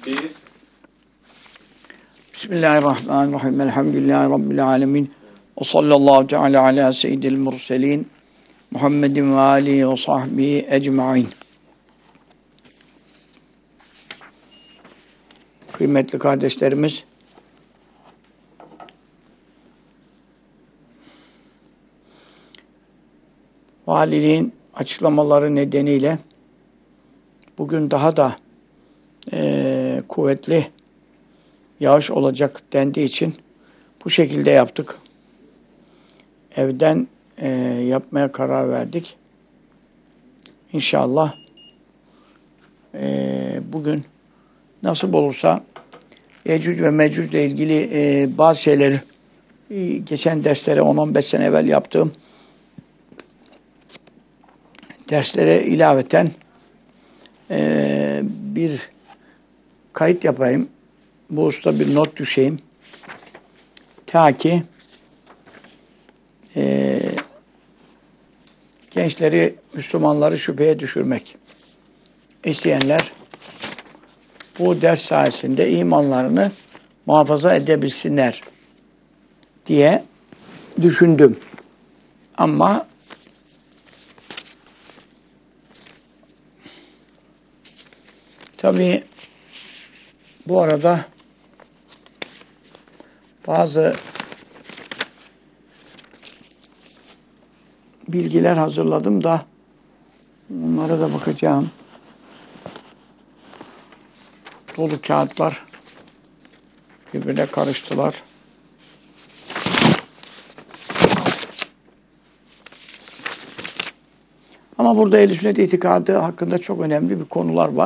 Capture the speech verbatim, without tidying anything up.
Bir. Bismillahirrahmanirrahim. Elhamdülillahi Rabbil alemin. Ve sallallahu teala ala seyyidil murselin. Muhammedin ve alihi ve sahbihi ecma'in. Kıymetli kardeşlerimiz, valiliğin açıklamaları nedeniyle bugün daha da e, kuvvetli yağış olacak dendiği için bu şekilde yaptık. Evden e, yapmaya karar verdik. İnşallah e, bugün nasip olursa Yecüc ve Mecüc ile ilgili e, bazı şeyleri e, geçen derslere on on beş sene evvel yaptığım derslere ilaveten e, bir kayıt yapayım. Bu usta bir not düşeyim. Ta ki e, gençleri, Müslümanları şüpheye düşürmek isteyenler bu ders sayesinde imanlarını muhafaza edebilsinler diye düşündüm. Ama tabii bu arada bazı bilgiler hazırladım da onlara da bakacağım. Dolu kağıtlar birbirine karıştılar. Ama burada Ehl-i Sünnet itikadı hakkında çok önemli bir konular var.